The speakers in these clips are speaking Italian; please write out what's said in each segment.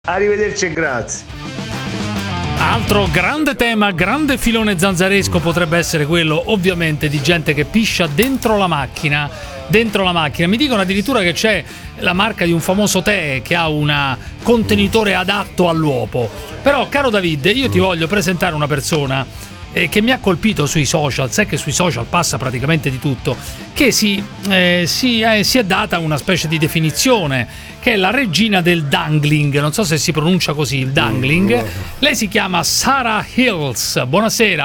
Arrivederci e grazie. Altro grande tema, grande filone zanzaresco potrebbe essere quello ovviamente di gente che piscia dentro la macchina. Mi dicono addirittura che c'è la marca di un famoso tè che ha un contenitore adatto all'uopo. Però, caro David, io ti voglio presentare una persona che mi ha colpito sui social. Sai che sui social passa praticamente di tutto, che si è data una specie di definizione, che è la regina del dangling. Non so se si pronuncia così, il dangling. Lei si chiama Sarah Hills. Buonasera.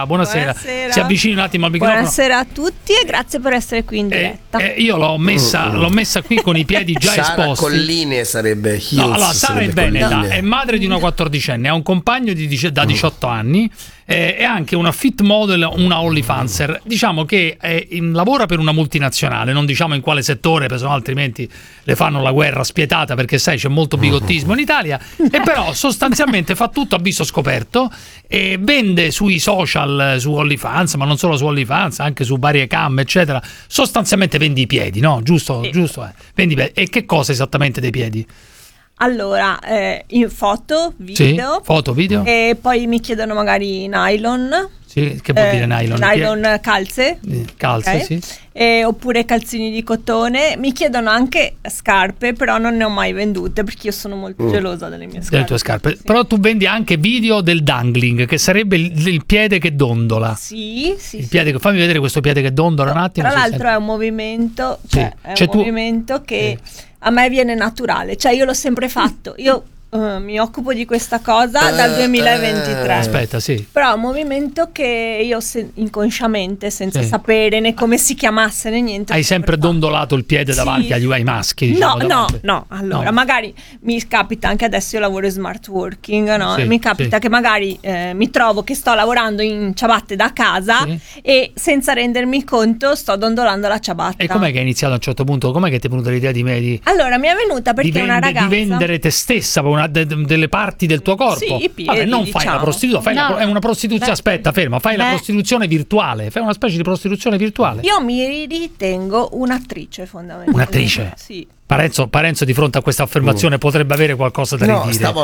Si avvicini un attimo al microfono. Buonasera a tutti e grazie per essere qui in diretta. Io l'ho messa qui con i piedi già Sara esposti. Colline sarebbe Hills. No, allora Sara è veneta, è madre di una 14enne, ha un compagno da 18 anni, è anche una fit model, una OnlyFanser. Diciamo che lavora per una multinazionale, non diciamo in quale settore, perché altrimenti le fanno la guerra spietata, perché sai c'è molto bigottismo in Italia, e però sostanzialmente fa tutto a viso scoperto e vende sui social, su OnlyFans, ma non solo su OnlyFans, anche su varie cam eccetera. Sostanzialmente vendi i piedi, no? Giusto? Vendi i piedi. E che cosa esattamente dei piedi? Allora, in foto, video. Sì, foto, video. E poi mi chiedono magari nylon. Sì, che vuol dire nylon? Nylon calze. Calze, okay. sì. Oppure calzini di cotone. Mi chiedono anche scarpe, però non ne ho mai vendute perché io sono molto gelosa delle mie scarpe. Delle tue scarpe. Sì. Però tu vendi anche video del dangling, che sarebbe il piede che dondola. Sì. Piede, fammi vedere questo piede che dondola un attimo. Tra l'altro è un movimento, movimento che a me viene naturale, cioè io l'ho sempre fatto. Io mi occupo di questa cosa dal 2023. Aspetta, sì. Però è un movimento che io inconsciamente, senza sapere né come si chiamasse né niente. Hai sempre dondolato il piede davanti ai maschi? Diciamo, no. Allora, magari mi capita anche adesso, io lavoro in smart working, no? Mi capita che magari mi trovo che sto lavorando in ciabatte da casa e senza rendermi conto sto dondolando la ciabatta. E com'è che hai iniziato a un certo punto? Com'è che ti è venuta l'idea di Allora, mi è venuta perché una ragazza di vendere te stessa, delle parti del tuo corpo? Sì, i piedi, non fai la prostituta, è una prostituzione. Aspetta, ferma, fai la prostituzione virtuale, fai una specie di prostituzione virtuale. Io mi ritengo un'attrice, fondamentalmente. Un'attrice? Sì. Parenzo di fronte a questa affermazione potrebbe avere qualcosa da ridire. Stavo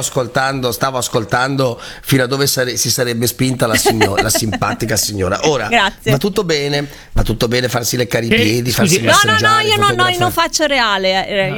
ascoltando fino a dove si sarebbe spinta la simpatica signora. Ora Grazie. va tutto bene farsi leccare i piedi, farsi massaggiare. Io non faccio reale.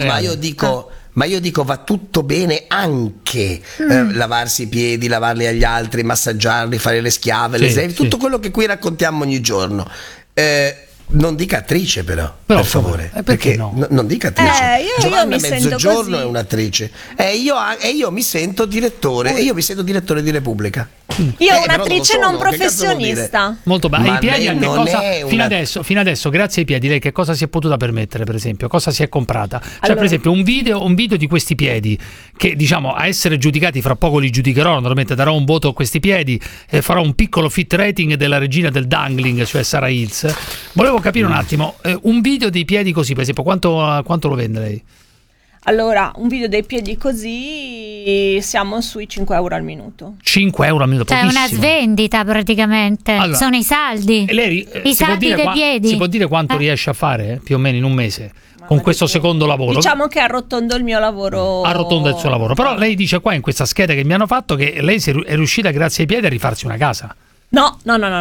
Ma io dico va tutto bene anche lavarsi i piedi, lavarli agli altri, massaggiarli, fare le schiave, tutto quello che qui raccontiamo ogni giorno. Non dica attrice però per favore, perché no? Non dica attrice. Giovanna io mi Mezzogiorno sento così. è un'attrice io mi sento direttore e io mi sento direttore di Repubblica. Io un'attrice non professionista. Molto bene. I piedi lei anche non cosa è fino adesso grazie ai piedi lei che cosa si è potuta permettere, per esempio? Cosa si è comprata? Cioè Allora, per esempio un video di questi piedi che diciamo a essere giudicati, fra poco li giudicherò, naturalmente darò un voto a questi piedi e farò un piccolo fit rating della regina del dangling, cioè Sarah Hills. Volevo capire un attimo, un video dei piedi così per esempio quanto lo vende lei? Allora, un video dei piedi così siamo sui 5 euro al minuto. 5 euro al minuto, Cioè pochissimo. una svendita praticamente. Allora, sono i saldi. I saldi dei piedi. Si può dire quanto riesce a fare più o meno in un mese con questo secondo lavoro? Diciamo che arrotondo il mio lavoro. Arrotonda il suo lavoro. Però lei dice qua in questa scheda che mi hanno fatto che lei è riuscita grazie ai piedi a rifarsi una casa. No.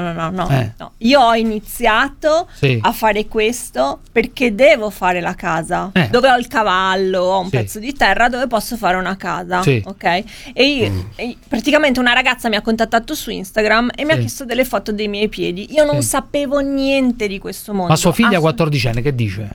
Io ho iniziato a fare questo perché devo fare la casa dove ho il cavallo, ho un pezzo di terra dove posso fare una casa, ok? E praticamente una ragazza mi ha contattato su Instagram e mi ha chiesto delle foto dei miei piedi. Io non sapevo niente di questo mondo. Ma sua figlia 14enne che dice?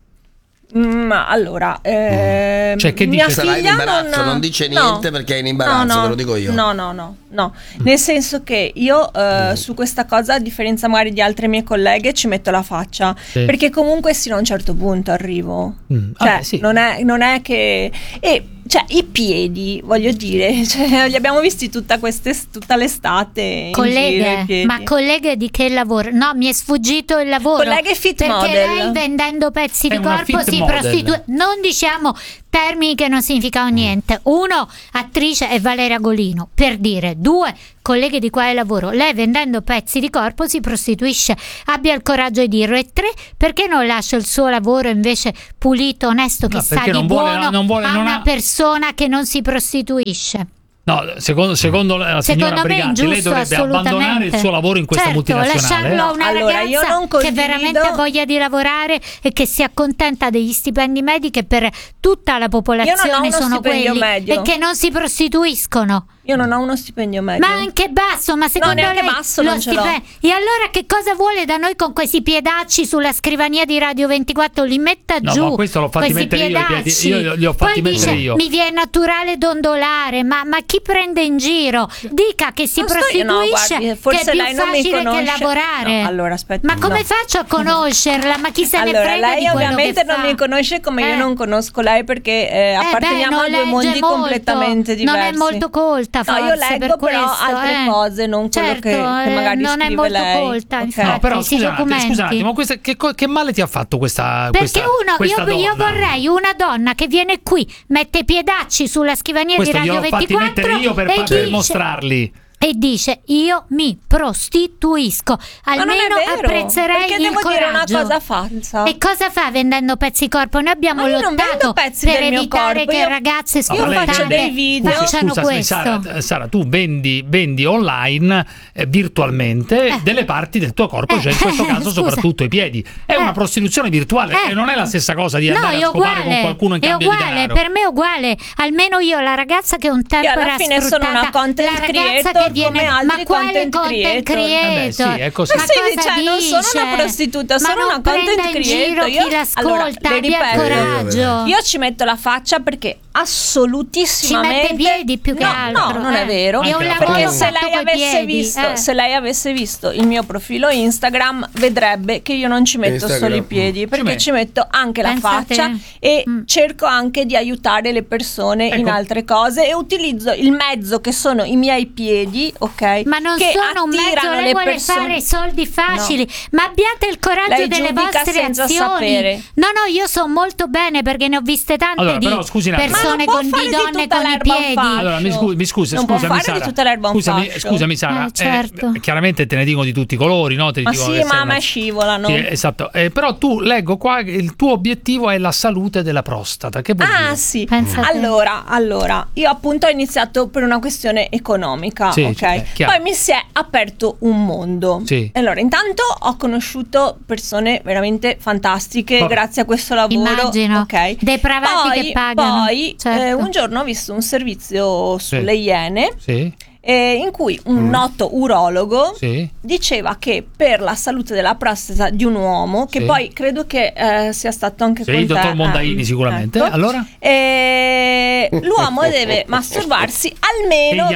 Ma allora, cioè, che mia dice? Sarà in figlia imbarazzo, non dice niente perché è in imbarazzo, te lo dico io. No. Nel senso che io su questa cosa, a differenza magari di altre mie colleghe, ci metto la faccia, perché comunque sino a un certo punto arrivo. Cioè, non è che cioè i piedi, voglio dire, cioè, li abbiamo visti tutta l'estate. Colleghe, ma colleghe di che lavoro? No, mi è sfuggito il lavoro. Colleghe fit perché model. lei vendendo pezzi di corpo si prostitue. Non diciamo termini che non significano niente. 1, attrice è Valeria Golino, per dire. 2, colleghe di quale lavoro. Lei vendendo pezzi di corpo si prostituisce, abbia il coraggio di dirlo. E 3, perché non lascia il suo lavoro invece pulito, onesto, che sa di buono a una persona che non si prostituisce? No, secondo la signora Briganti, lei dovrebbe abbandonare il suo lavoro in questa multinazionale. Lasciarlo a una ragazza che veramente ha voglia di lavorare e che si accontenta degli stipendi medi che per tutta la popolazione sono quelli medio. E che non si prostituiscono. Io non ho uno stipendio medio. Ma anche basso, ma secondo lei basso non ce l'ho. E allora che cosa vuole da noi con questi piedacci sulla scrivania di Radio 24? Li metta giù. No, ma questo l'ho fatti mettere io, li ho fatti mettere io. Mi viene naturale dondolare, ma chi prende in giro? Dica che si prostituisce, che è più facile che lavorare. No, allora aspetta. Ma come faccio a conoscerla? Ma chi se ne frega di quello che fa? Lei ovviamente non mi conosce come io non conosco lei, perché apparteniamo a due mondi completamente diversi. Non è molto colta. No, io leggo però altre cose, non quello che magari non scrive è molto lei. Colta, Okay. No, però scusa un attimo, che male ti ha fatto questa? Perché io vorrei una donna che viene qui, mette i piedacci sulla scrivania di Radio 24 fatti mettere io per mostrarli. E dice: io mi prostituisco. Almeno apprezzerei il coraggio. Dire una cosa falsa. E cosa fa vendendo pezzi corpo? Noi abbiamo lottato per evitare che ragazze sfruttate facciano questo. Sara, tu vendi online virtualmente delle parti del tuo corpo, cioè in questo caso soprattutto i piedi. È una prostituzione virtuale e non è la stessa cosa di andare a scopare con qualcuno in cambio di denaro. Per me è uguale. Almeno io, la ragazza che un tempo era sfruttata, sono una content creator come altri content creator. Sì, è così. Ma non sono una prostituta, sono una content creator. Chi l'ascolta, abbia coraggio. Io ci metto la faccia perché assolutissimamente ci mette i piedi più che altro. No, non è vero. Perché se lei avesse visto il mio profilo Instagram vedrebbe che io non ci metto solo i piedi, perché ci metto anche la faccia e cerco anche di aiutare le persone in altre cose e utilizzo il mezzo che sono i miei piedi. Ok, ma non sono un mezzo, lei vuole fare soldi facili, ma abbiate il coraggio delle vostre azioni. No, io so molto bene perché ne ho viste tante di persone con di donne con i piedi. Allora mi scusi, scusami Sara. Scusami Sara, certo. Chiaramente te ne dico di tutti i colori, no? Ma scivolano. Sì, esatto. Però tu leggo qua che il tuo obiettivo è la salute della prostata. Che vuol dire? Sì. Allora, io appunto ho iniziato per una questione economica. Sì, poi mi si è aperto un mondo. Sì. Allora, intanto ho conosciuto persone veramente fantastiche grazie a questo lavoro. Immagino. Depravati che pagano. Poi un giorno ho visto un servizio sulle Iene. In cui un noto urologo diceva che per la salute della prostata di un uomo, che poi credo che sia stato anche il dottor Mondaini sicuramente, ecco, allora l'uomo deve masturbarsi almeno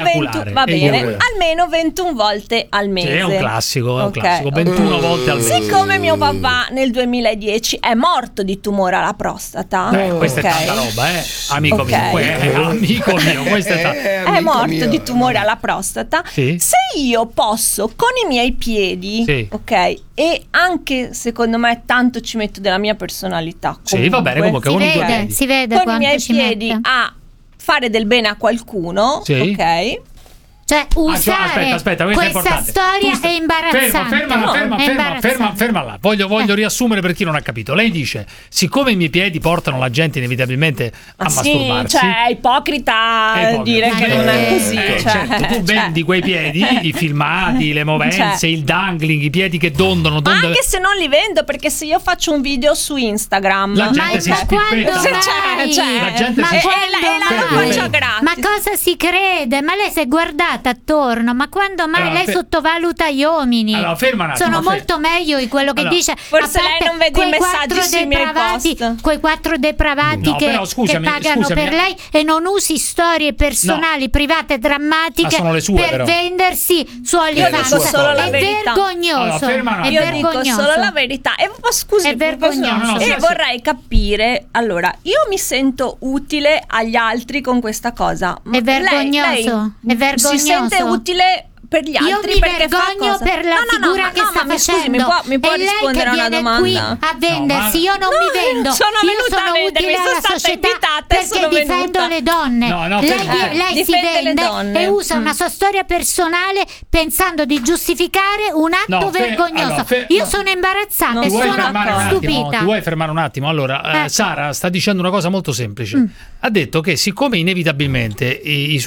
21 volte al mese. È un classico, 21 volte al mese. Siccome mio papà nel 2010 è morto di tumore alla prostata, questa è tanta roba, amico mio, questa è morto di tumore alla prostata. Se io posso con i miei piedi, e anche secondo me tanto ci metto della mia personalità, va bene, comunque si vede con i miei piedi a fare del bene a qualcuno, Cioè usare aspetta, questa storia è imbarazzante. Ferma là. Voglio riassumere per chi non ha capito. Lei dice: siccome i miei piedi portano la gente inevitabilmente a masturbarsi, cioè è ipocrita dire che non è così. Certo, tu vendi quei piedi, i filmati, le movenze, il dangling, i piedi che dondano. Anche se non li vendo, perché se io faccio un video su Instagram, la gente si spippetta. La gente faccio gratis. Ma cosa si crede? Ma lei si è guardata attorno, ma quando mai lei sottovaluta gli uomini? Allora, ferma un attimo, sono molto meglio di quello che dice. Forse lei non vede i messaggi sui miei post. Quei 4 depravati che pagano per lei e non usi storie personali, private, drammatiche per vendersi suoli falsi. È vergognoso. Io dico solo la verità. E scusi, è vergognoso. E vorrei capire. Allora, io mi sento utile agli altri con questa cosa. È vergognoso. È vergognoso. Si sente utile per gli altri. Io mi vergogno per la figura che sta facendo. Scusi, mi può rispondere a una domanda? Qui a vendersi, io non mi vendo. Io sono utile alla società perché difendo le donne. Lei si vende e usa una sua storia personale pensando di giustificare un atto vergognoso. Io sono imbarazzata e sono stupita. Ti vuoi fermare un attimo? Allora, Sara sta dicendo una cosa molto semplice. Ha detto che siccome inevitabilmente i